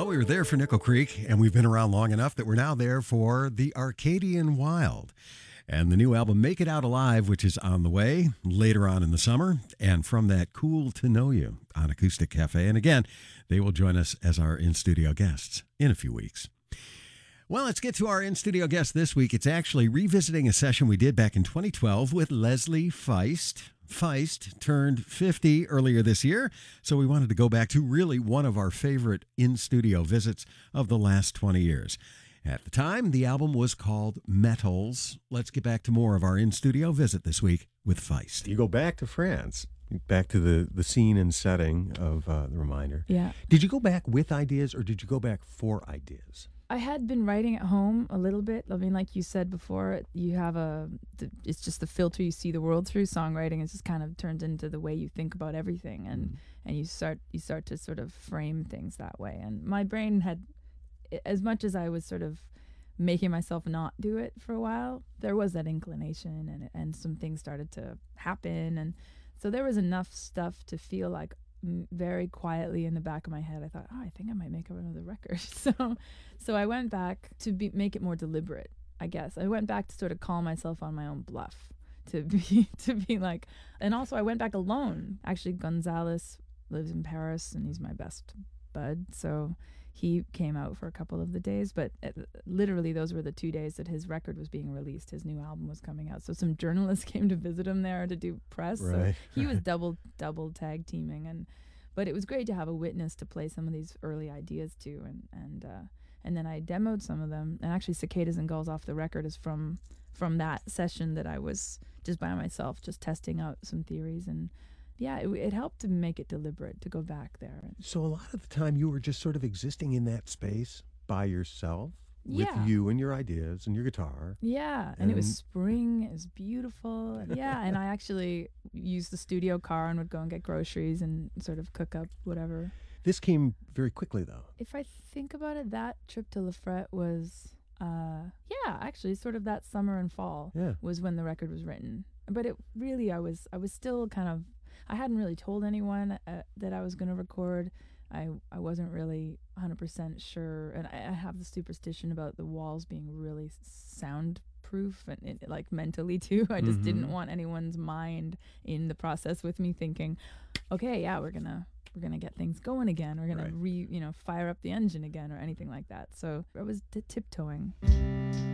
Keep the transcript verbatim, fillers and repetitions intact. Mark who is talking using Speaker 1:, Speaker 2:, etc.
Speaker 1: Well, we were there for Nickel Creek, and we've been around long enough that we're now there for the Arcadian Wild. And the new album, Make It Out Alive, which is on the way later on in the summer. And from that, Cool to Know You on Acoustic Cafe. And again, they will join us as our in-studio guests in a few weeks. Well, let's get to our in-studio guest this week. It's actually revisiting a session we did back in twenty twelve with Leslie Feist. Feist turned fifty earlier this year, so we wanted to go back to really one of our favorite in-studio visits of the last twenty years. At the time, the album was called Metals. Let's get back to more of our in-studio visit this week with Feist.
Speaker 2: You go back to France, back to the, the scene and setting of uh, The Reminder.
Speaker 3: Yeah.
Speaker 2: Did you go back with ideas or did you go back for ideas?
Speaker 3: I had been writing at home a little bit. I mean, like you said before, you have a, it's just the filter you see the world through. Songwriting is just kind of turned into the way you think about everything, and, mm. and you start you start to sort of frame things that way. And my brain had, as much as I was sort of making myself not do it for a while, there was that inclination, and and some things started to happen, and so there was enough stuff to feel like, very quietly in the back of my head, I thought, oh, I think I might make another record. So so I went back to be, make it more deliberate, I guess. I went back to sort of call myself on my own bluff, to be to be like, and also I went back alone. Actually, Gonzalez lives in Paris, and he's my best bud. So he came out for a couple of the days, but it, literally those were the two days that his record was being released. His new album was coming out. So some journalists came to visit him there to do press.
Speaker 2: Right.
Speaker 3: So he was double double tag teaming, and but it was great to have a witness to play some of these early ideas to, and and uh, and then I demoed some of them. And actually, Cicadas and Gulls Off the Record is from from that session that I was just by myself, just testing out some theories. And yeah, it, it helped to make it deliberate, to go back there.
Speaker 2: So a lot of the time you were just sort of existing in that space by yourself, with
Speaker 3: yeah.
Speaker 2: you and your ideas and your guitar.
Speaker 3: Yeah, and, and it was spring, it was beautiful. And yeah, and I actually used the studio car and would go and get groceries and sort of cook up whatever.
Speaker 2: This came very quickly, though.
Speaker 3: If I think about it, that trip to La Frette was, uh, yeah, actually sort of that summer and fall
Speaker 2: yeah.
Speaker 3: was when the record was written. But it really, I was, I was still kind of, I hadn't really told anyone uh, that I was going to record. I I wasn't really one hundred percent sure, and I, I have the superstition about the walls being really soundproof and it, like mentally too. I just mm-hmm. didn't want anyone's mind in the process with me thinking, okay, yeah, we're gonna we're gonna get things going again. We're gonna
Speaker 2: right.
Speaker 3: re you know fire up the engine again or anything like that. So I was t- tiptoeing.